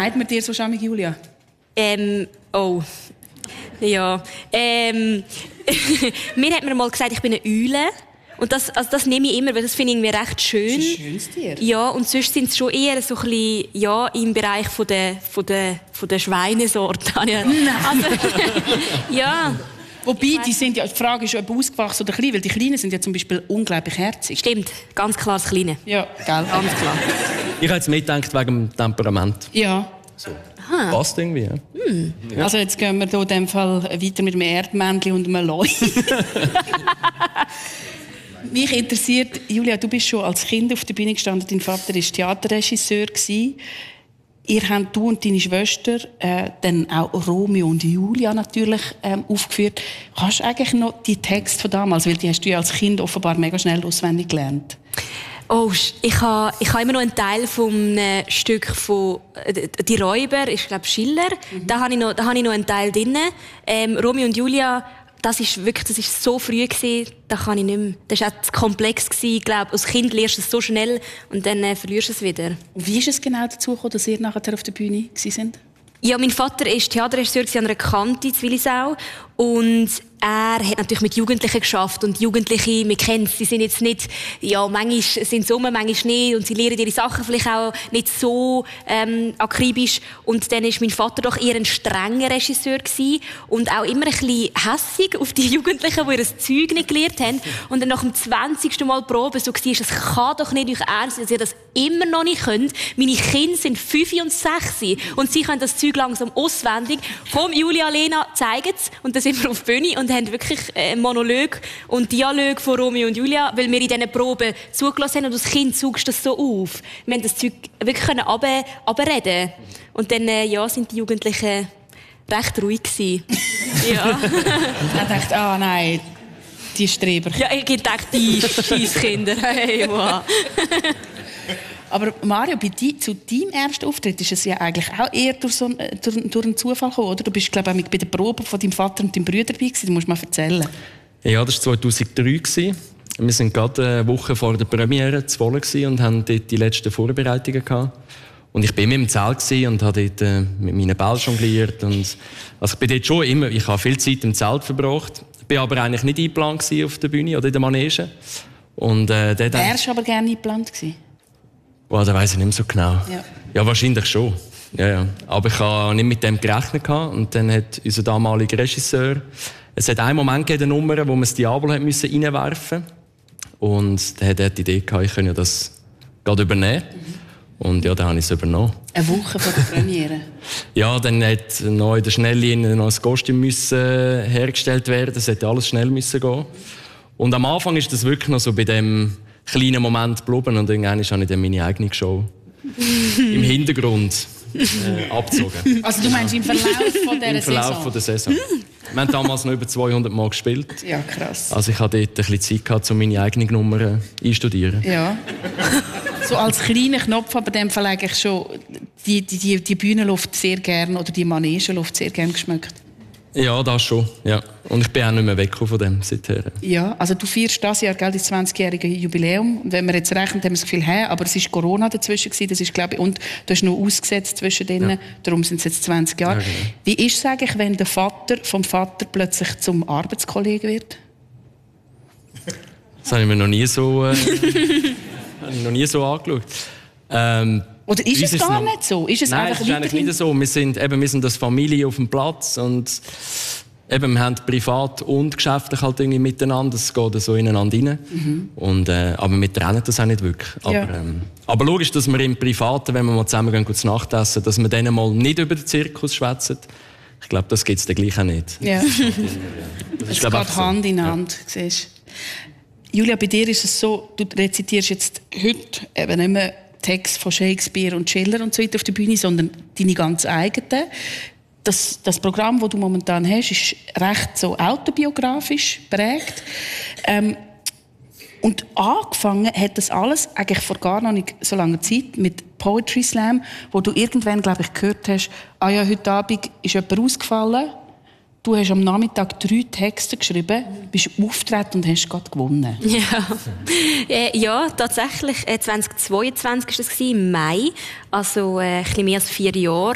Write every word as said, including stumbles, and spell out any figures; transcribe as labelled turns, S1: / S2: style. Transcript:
S1: sagt man dir so schamig, Julia?
S2: Ähm, oh. Ja. Ähm, mir hat man mal gesagt, ich bin eine Eule. Und das, also das nehme ich immer, weil das finde ich irgendwie recht schön.
S1: Das ist ein schönes Tier.
S2: Ja, und sonst sind es schon eher so ein bisschen, ja, im Bereich von der, von der, von der Schweinesorte. Also, ja.
S1: Wobei, die, sind ja, die Frage ist, ob ausgewachsen oder klein, weil die Kleinen sind ja zum Beispiel unglaublich herzig.
S2: Stimmt, ganz klar das Kleine.
S1: Ja, gell?
S2: Ganz klar.
S3: Ich habe jetzt mitgedacht wegen dem Temperament.
S1: Ja.
S3: So. Passt irgendwie, ja.
S1: Hm. Ja. Also jetzt gehen wir hier in dem Fall weiter mit einem Erdmännchen und einem Leu. Mich interessiert, Julia, du bist schon als Kind auf der Bühne gestanden, dein Vater war Theaterregisseur. Ihr habt, du und deine Schwester, äh, dann auch Romeo und Julia natürlich ähm, aufgeführt. Kannst du eigentlich noch die Texte von damals, weil die hast du ja als Kind offenbar mega schnell auswendig gelernt?
S2: Oh, ich habe ich ha immer noch einen Teil vom äh, Stück von äh, «Die Räuber», ich glaube Schiller. Mhm. Da habe ich, noch, da hab ich noch einen Teil drin. Ähm, Romeo und Julia, das ist wirklich, das ist so früh gewesen, da kann ich nicht mehr. Das war auch zu komplex gewesen, ich glaube. Als Kind lernst du es so schnell und dann äh, verlierst du es wieder.
S1: Und wie ist es genau dazu gekommen, dass ihr nachher auf der Bühne sind?
S2: Ja, mein Vater war Theaterregisseur an einer Kante in Willisau und er hat natürlich mit Jugendlichen geschafft und Jugendliche, wir kennen es, sie sind jetzt nicht, ja, manchmal sind sie rum, manchmal nicht und sie lernen ihre Sachen vielleicht auch nicht so ähm, akribisch und dann ist mein Vater doch eher ein strenger Regisseur gewesen und auch immer ein bisschen hässig auf die Jugendlichen, die ihr Zeug nicht gelernt haben und dann nach dem zwanzigsten Mal Probe so war, es kann doch nicht euch ernst sein, dass ihr das immer noch nicht könnt. Meine Kinder sind fünf und sechs und sie können das Zeug langsam auswendig. Komm, Julia, Lena, zeigen es und dann sind wir auf die Bühne und haben wirklich einen Monolog und Dialog von Romeo und Julia, weil wir in diesen Proben zugelassen haben und als Kind saugst du das so auf. Wir haben das Zeug wirklich runter, runterreden. Und dann äh, ja, sind die Jugendlichen recht ruhig gewesen. Ja.
S1: Und er dachte, ah oh, nein, die Streber.
S2: Ja, ich dachte, die Scheisskinder. Hey, wow.
S1: Aber Mario, bei die, zu deinem ersten Auftritt ist es ja eigentlich auch eher durch, so, durch, durch einen Zufall gekommen, oder? Du bist, glaube ich, bei der Probe von deinem Vater und deinem Bruder dabei gewesen. Du musst mal erzählen.
S3: Ja, das war zweitausenddrei. Wir waren gerade eine Woche vor der Premiere zu Wohlen und haben dort die letzten Vorbereitungen gehabt. Und ich war immer im Zelt und habe dort äh, mit meinen Bällen jongliert. Und, also ich bin dort schon immer, ich habe viel Zeit im Zelt verbracht. Ich war aber eigentlich nicht eingeplant auf der Bühne oder in der Manege. Und, äh, dort
S1: wärst du aber gerne eingeplant gewesen?
S3: Oh, das weiss ich nicht mehr so genau.
S1: Ja,
S3: ja wahrscheinlich schon. Ja, ja. Aber ich habe nicht mit dem gerechnet. Und dann hat unser damaliger Regisseur... Es hat einen Moment gegeben, eine Nummer, wo man das Diablo reinwerfen musste. Und dann hat er die Idee gehabt, ich könnte das gerade übernehmen. Mhm. Und ja, dann habe ich es übernommen.
S1: Eine Woche vor der Premiere?
S3: Ja, dann hat noch in der Schnelllinie noch ein Kostüm müssen hergestellt werden. Das hätte alles schnell müssen gehen. Und am Anfang ist das wirklich noch so bei dem kleinen Moment geblieben. Und irgendwann habe ich dann meine eigene Show im Hintergrund äh, abgezogen.
S1: Also du meinst im Verlauf von dieser
S3: Im Verlauf
S1: Saison?
S3: Von der Saison. Wir haben damals noch über zweihundert Mal gespielt.
S1: Ja, krass.
S3: Also ich hatte dort ein bisschen Zeit gehabt, um meine eigenen Nummern einstudieren.
S1: Ja. So als kleiner Knopf, aber in dem Fall eigentlich schon die, die, die Bühnenluft sehr gern oder die Manegenluft sehr gern geschmeckt.
S3: Ja, das schon. Ja. Und ich bin auch nicht mehr weg von dem seither.
S1: Ja, also du feierst dieses Jahr das zwanzigjährige Jubiläum. Und wenn wir jetzt rechnen, haben wir das Gefühl, hey, aber es war Corona dazwischen gewesen, das ist, glaube ich, und du hast noch ausgesetzt zwischen denen, ja. Darum sind es jetzt zwanzig Jahre. Ja, genau. Wie ist es eigentlich, wenn der Vater vom Vater plötzlich zum Arbeitskollegen wird?
S3: Das habe ich mir noch nie so, äh, noch nie so angeschaut. Ähm,
S1: Oder ist es gar noch... nicht so? Ist es
S3: Nein,
S1: einfach
S3: es ist eigentlich nicht so. Wir sind, eben, wir sind als Familie auf dem Platz und eben, wir haben privat und geschäftlich halt irgendwie miteinander. Es geht so ineinander rein. Mhm. Und, äh, aber wir trennen das auch nicht wirklich. Aber,
S1: ja.
S3: ähm, aber logisch, dass wir im Privaten, wenn wir mal zusammen gehen, gut zu Nacht essen, dass wir dann mal nicht über den Zirkus schwätzen. Ich glaube, das gibt es dann gleich auch nicht.
S1: Ja.
S3: Das
S1: es geht Hand so. in Hand. Ja. Siehst. Julia, bei dir ist es so, du rezitierst jetzt heute eben nicht mehr Text von Shakespeare und Schiller und so weiter auf der Bühne, sondern deine ganz eigenen. Das, das Programm, das du momentan hast, ist recht so autobiografisch prägt. Ähm, und angefangen hat das alles eigentlich vor gar noch nicht so langer Zeit mit Poetry Slam, wo du irgendwann, glaube ich, gehört hast, ah ja, heute Abend ist jemand ausgefallen. Du hast am Nachmittag drei Texte geschrieben, bist aufgetreten und hast gerade gewonnen.
S2: Ja, äh, ja tatsächlich. Äh, zwanzig zweiundzwanzig war das, im Mai. Also äh, ein bisschen mehr als vier Jahre.